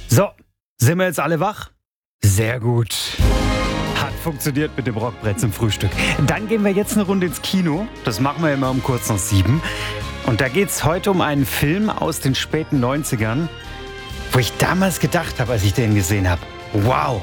So, sind wir jetzt alle wach? Sehr gut. Hat funktioniert mit dem Rockbrett zum Frühstück. Dann gehen wir jetzt eine Runde ins Kino. Das machen wir immer um kurz nach 7. Und da geht's heute um einen Film aus den späten 90ern, wo ich damals gedacht habe, als ich den gesehen habe, wow,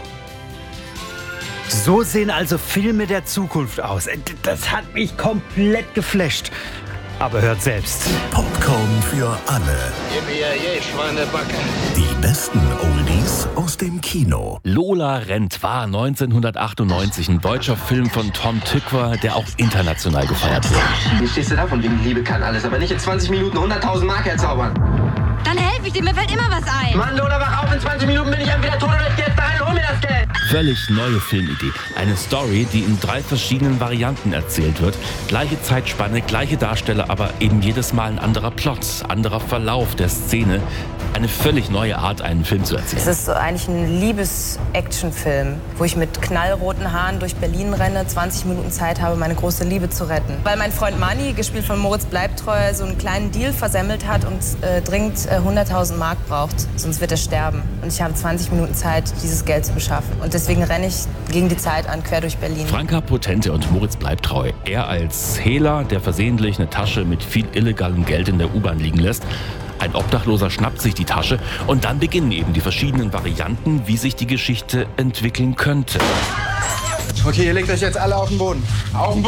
so sehen also Filme der Zukunft aus. Das hat mich komplett geflasht. Aber hört selbst. Popcorn für alle. Gib mir je Schweinebacke. Die besten Oldies aus dem Kino. Lola rennt war 1998 ein deutscher Film von Tom Tykwer, der auch international gefeiert wird. Wie stehst du da von wegen Liebe kann alles, aber nicht in 20 Minuten 100.000 Mark herzaubern? Dann helfe ich dir, mir fällt immer was ein. Mann, Lola, wach auf, in 20 Minuten bin ich entweder tot oder ich geh jetzt dahin, hol mir das Geld. Völlig neue Filmidee. Eine Story, die in 3 verschiedenen Varianten erzählt wird. Gleiche Zeitspanne, gleiche Darsteller, aber eben jedes Mal ein anderer Plot, anderer Verlauf der Szene. Eine völlig neue Art, einen Film zu erzählen. Es ist so eigentlich ein Liebes-Action-Film, wo ich mit knallroten Haaren durch Berlin renne, 20 Minuten Zeit habe, meine große Liebe zu retten. Weil mein Freund Manni, gespielt von Moritz Bleibtreu, so einen kleinen Deal versemmelt hat und dringend 100.000 Mark braucht, sonst wird er sterben. Und ich habe 20 Minuten Zeit, dieses Geld zu beschaffen. Und deswegen renne ich gegen die Zeit an, quer durch Berlin. Franka Potente und Moritz Bleibtreu. Er als Hehler, der versehentlich eine Tasche mit viel illegalem Geld in der U-Bahn liegen lässt. Ein Obdachloser schnappt sich die Tasche und dann beginnen eben die verschiedenen Varianten, wie sich die Geschichte entwickeln könnte. Okay, ihr legt euch jetzt alle auf den Boden. Auf den Boden!